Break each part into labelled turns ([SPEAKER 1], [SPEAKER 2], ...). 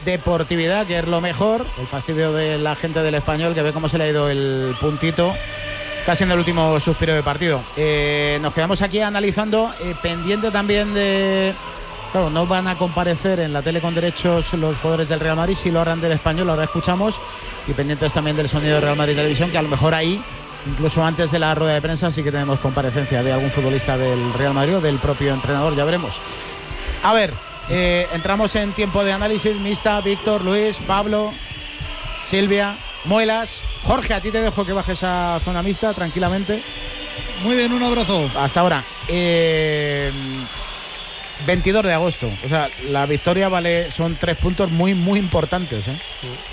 [SPEAKER 1] deportividad, que es lo mejor, el fastidio de la gente del Español, que ve cómo se le ha ido el puntito casi en el último suspiro de partido. Nos quedamos aquí analizando, pendiente también de... Claro, no van a comparecer en la tele con derechos los jugadores del Real Madrid, si lo harán del Español, ahora escuchamos, y pendientes también del sonido de Real Madrid Televisión, que a lo mejor ahí, incluso antes de la rueda de prensa, sí que tenemos comparecencia de algún futbolista del Real Madrid o del propio entrenador, ya veremos. A ver, entramos en tiempo de análisis. Mista, Víctor, Luis, Pablo, Silvia, Muelas. Jorge, a ti te dejo que bajes a zona mixta tranquilamente.
[SPEAKER 2] Muy bien, un abrazo.
[SPEAKER 1] Hasta ahora. 22 de agosto. O sea, la victoria son 3 puntos muy, muy importantes, ¿eh?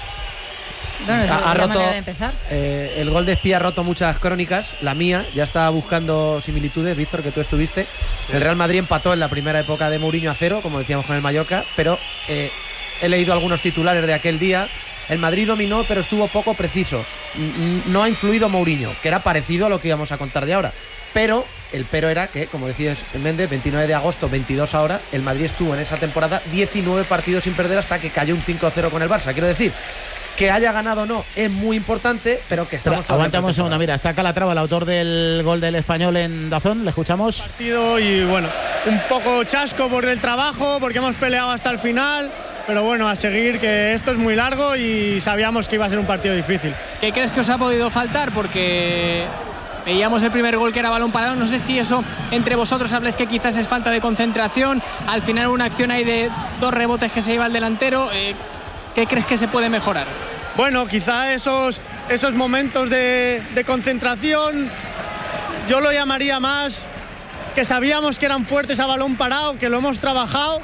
[SPEAKER 3] Bueno,
[SPEAKER 4] ha roto
[SPEAKER 3] de empezar.
[SPEAKER 4] El gol de Espía ha roto muchas crónicas. La mía ya está buscando similitudes, Víctor, que tú estuviste. El Real Madrid empató en la primera época de Mourinho a 0, como decíamos con el Mallorca, pero he leído algunos titulares de aquel día. El Madrid dominó, pero estuvo poco preciso. No ha influido Mourinho, que era parecido a lo que íbamos a contar de ahora. Pero el pero era que, como decías Méndez, 29 de agosto, 22 ahora, el Madrid estuvo en esa temporada 19 partidos sin perder hasta que cayó un 5-0 con el Barça. Quiero decir, que haya ganado o no es muy importante, pero que estamos...
[SPEAKER 1] Pero aguantamos un segundo, mira, está Calatrava, el autor del gol del Español en Dazón, le escuchamos.
[SPEAKER 5] Partido y bueno, un poco chasco por el trabajo, porque hemos peleado hasta el final, pero bueno, a seguir, que esto es muy largo y sabíamos que iba a ser un partido difícil.
[SPEAKER 6] ¿Qué crees que os ha podido faltar? Porque veíamos el primer gol que era balón parado, no sé si eso entre vosotros habléis que quizás es falta de concentración, al final una acción ahí de 2 rebotes que se lleva el delantero, ¿qué crees que se puede mejorar?
[SPEAKER 5] Bueno, quizá esos momentos de concentración, yo lo llamaría más que sabíamos que eran fuertes a balón parado, que lo hemos trabajado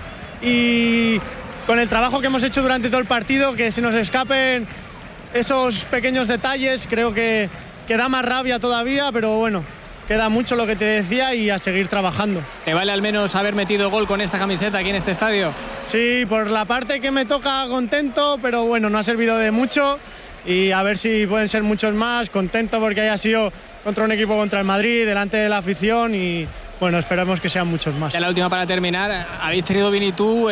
[SPEAKER 5] y con el trabajo que hemos hecho durante todo el partido, que se nos escapen esos pequeños detalles, creo que da más rabia todavía, pero bueno, queda mucho lo que te decía y a seguir trabajando.
[SPEAKER 6] ¿Te vale al menos haber metido gol con esta camiseta aquí en este estadio?
[SPEAKER 5] Sí, por la parte que me toca contento, pero bueno, no ha servido de mucho y a ver si pueden ser muchos más. Contento porque haya sido contra un equipo contra el Madrid, delante de la afición y bueno, esperemos que sean muchos más.
[SPEAKER 6] Ya la última para terminar, habéis tenido Vini y tú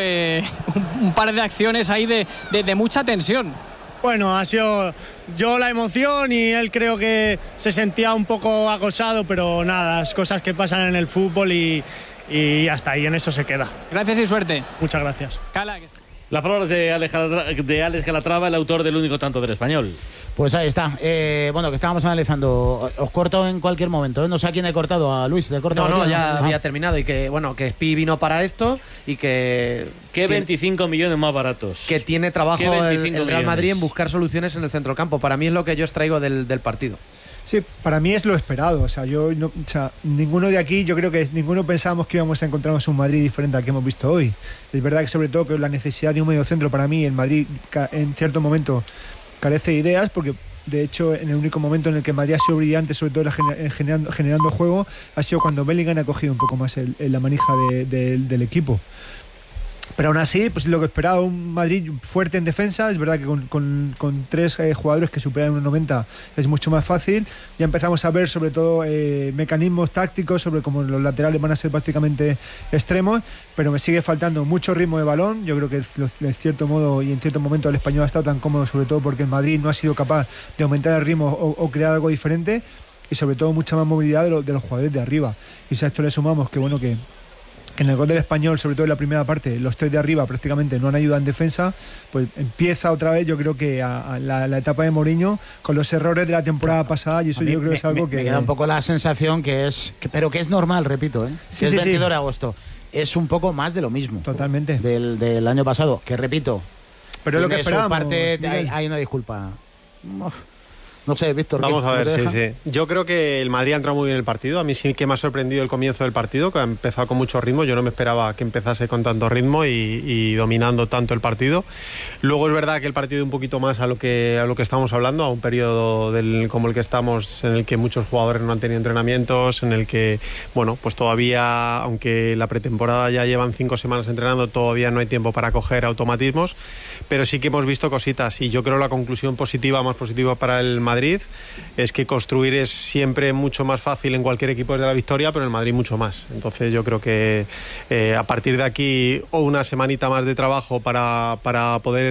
[SPEAKER 6] un par de acciones ahí de mucha tensión.
[SPEAKER 5] Bueno, ha sido yo la emoción y él creo que se sentía un poco acosado, pero nada, las cosas que pasan en el fútbol y hasta ahí, en eso se queda.
[SPEAKER 6] Gracias y suerte.
[SPEAKER 5] Muchas gracias.
[SPEAKER 7] Las palabras de Alex Calatrava, el autor del único tanto del Español.
[SPEAKER 1] Pues ahí está. Bueno, que estábamos analizando. Os corto en cualquier momento, ¿eh? No sé a quién he cortado, a Luis.
[SPEAKER 4] No, ya había terminado y que, bueno, que Spi vino para esto y que...
[SPEAKER 7] ¿Qué 25 millones más baratos?
[SPEAKER 4] Que tiene trabajo el Real Madrid en buscar soluciones en el centrocampo. Para mí es lo que yo extraigo del partido.
[SPEAKER 8] Sí, para mí es lo esperado. O sea, ninguno de aquí, yo creo que ninguno pensábamos que íbamos a encontrarnos un Madrid diferente al que hemos visto hoy. Es verdad que sobre todo que la necesidad de un mediocentro, para mí el Madrid en cierto momento carece de ideas, porque de hecho en el único momento en el que Madrid ha sido brillante, sobre todo generando juego, ha sido cuando Bellingham ha cogido un poco más la manija del equipo. Pero aún así, pues lo que esperaba, un Madrid fuerte en defensa. Es verdad que con 3 jugadores que superan 1,90 es mucho más fácil. Ya empezamos a ver sobre todo mecanismos tácticos sobre cómo los laterales van a ser prácticamente extremos, pero me sigue faltando mucho ritmo de balón. Yo creo que en cierto modo y en cierto momento el Español ha estado tan cómodo, sobre todo porque el Madrid no ha sido capaz de aumentar el ritmo o crear algo diferente, y sobre todo mucha más movilidad de los jugadores de arriba. Y si a esto le sumamos que bueno, que en el gol del Español, sobre todo en la primera parte, los 3 de arriba prácticamente no han ayudado en defensa, pues empieza otra vez, yo creo que a la etapa de Mourinho con los errores de la temporada pasada, y eso yo creo que es algo que...
[SPEAKER 1] Me queda un poco la sensación pero que es normal, repito,
[SPEAKER 8] Sí,
[SPEAKER 1] es 22
[SPEAKER 8] sí.
[SPEAKER 1] de agosto. Es un poco más de lo mismo.
[SPEAKER 8] Totalmente.
[SPEAKER 1] Del año pasado, que repito.
[SPEAKER 8] Pero es lo que esperábamos.
[SPEAKER 1] Parte, hay una disculpa. No sé, Víctor.
[SPEAKER 9] Vamos a ver, sí. Yo creo que el Madrid ha entrado muy bien en el partido. A mí sí que me ha sorprendido el comienzo del partido, que ha empezado con mucho ritmo. Yo no me esperaba que empezase con tanto ritmo y dominando tanto el partido. Luego es verdad que el partido un poquito más a lo que estamos hablando, a un periodo como el que estamos, en el que muchos jugadores no han tenido entrenamientos, en el que, bueno, pues todavía, aunque la pretemporada ya llevan 5 semanas entrenando, todavía no hay tiempo para coger automatismos, pero sí que hemos visto cositas, y yo creo la conclusión más positiva para el Madrid es que construir es siempre mucho más fácil en cualquier equipo desde la victoria, pero en el Madrid mucho más. Entonces yo creo que a partir de aquí, o una semanita más de trabajo para poder